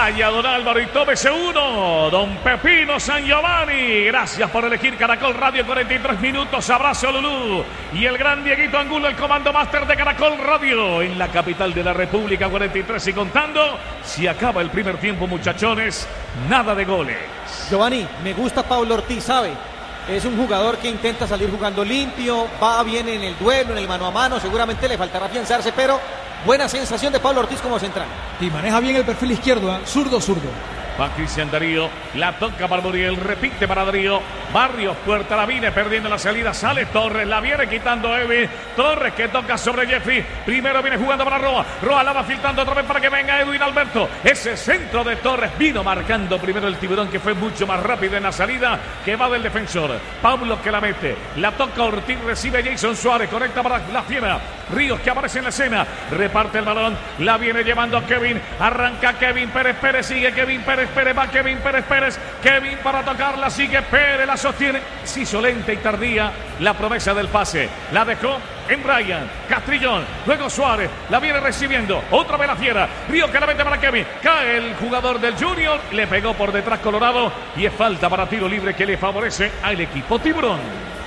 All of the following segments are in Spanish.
Vaya don Álvaro y tómese uno. Don Pepino San Giovanni. Gracias por elegir Caracol Radio. 43 minutos. Abrazo Lulú. Y el gran Dieguito Angulo, el comando máster de Caracol Radio. En la capital de la República, 43 y contando. Si acaba el primer tiempo, muchachones, nada de goles. Giovanni, me gusta Pablo Ortiz, ¿sabe? Es un jugador que intenta salir jugando limpio, va bien en el duelo, en el mano a mano, seguramente le faltará afianzarse, pero buena sensación de Pablo Ortiz como central. Y maneja bien el perfil izquierdo, zurdo. Va Cristian Darío, la toca para Muriel, repite para Darío, Barrios, Puerta, la viene perdiendo la salida, sale Torres, la viene quitando Edwin, Torres que toca sobre Jeffrey, primero viene jugando para Roa, Roa la va filtrando otra vez para que venga Edwin Alberto, ese centro de Torres vino marcando primero el Tiburón que fue mucho más rápido en la salida que va del defensor, Pablo que la mete, la toca Ortiz, recibe Jason Suárez, conecta para la Fiera, Ríos que aparece en la escena, reparte el balón, la viene llevando Kevin, arranca Kevin Pérez, sigue Kevin Pérez, va Kevin Pérez, Kevin para tocarla, sigue Pérez, la sostiene, se hizo lenta y tardía la promesa del pase, la dejó en Brian, Castrillón, luego Suárez, la viene recibiendo, otra vez la Fiera, Río que la mete para Kevin, cae el jugador del Junior, le pegó por detrás Colorado y es falta para tiro libre que le favorece al equipo Tiburón.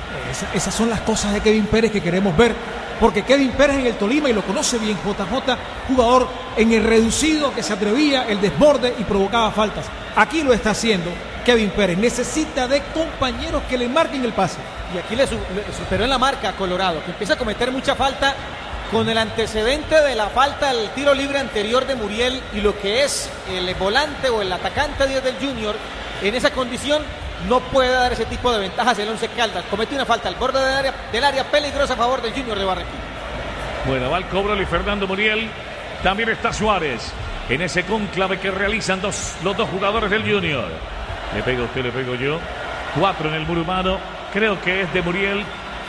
Esas son las cosas de Kevin Pérez que queremos ver, porque Kevin Pérez en el Tolima, y lo conoce bien JJ, jugador en el reducido que se atrevía, el desborde y provocaba faltas. Aquí lo está haciendo Kevin Pérez, necesita de compañeros que le marquen el pase. Y aquí le superó en la marca a Colorado, que empieza a cometer mucha falta con el antecedente de la falta al tiro libre anterior de Muriel y lo que es el volante o el atacante 10 del Junior, en esa condición no puede dar ese tipo de ventajas el Once Caldas. Comete una falta al borde del área peligrosa a favor del Junior de Barranquilla. Bueno, va el cobro Luis Fernando Muriel. También está Suárez en ese cónclave que realizan los dos jugadores del Junior. Le pega usted, le pego yo. 4 en el muro humano. Creo que es de Muriel.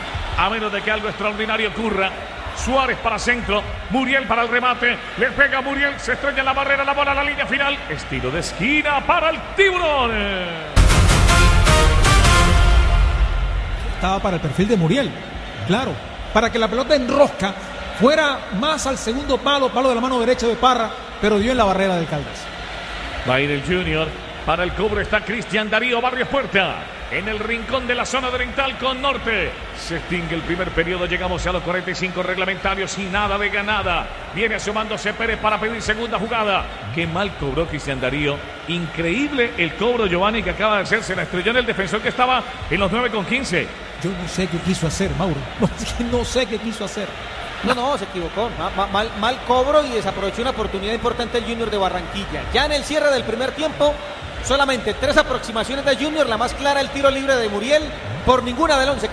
A menos de que algo extraordinario ocurra. Suárez para centro, Muriel para el remate, le pega Muriel, se estrella en la barrera, la bola a la línea final, estilo de esquina para el Tiburón. Estaba para el perfil de Muriel, claro, para que la pelota en rosca fuera más al segundo palo de la mano derecha de Parra, pero dio en la barrera del Caldas. Va a ir el Junior, para el cobro está Cristian Darío Barrios Puerta. En el rincón de la zona oriental con Norte. Se extingue el primer periodo. Llegamos a los 45 reglamentarios y nada de ganada. Viene asomándose Pérez para pedir segunda jugada. Qué mal cobró Cristian Darío. Increíble el cobro, Giovanni, que acaba de hacer. Se la estrelló en el defensor que estaba en los 9,15. Yo no sé qué quiso hacer, Mauro. No sé qué quiso hacer. No, se equivocó. Mal cobro y desaprovechó una oportunidad importante el Junior de Barranquilla. Ya en el cierre del primer tiempo, solamente 3 aproximaciones de Junior, la más clara el tiro libre de Muriel, por ninguna del Once.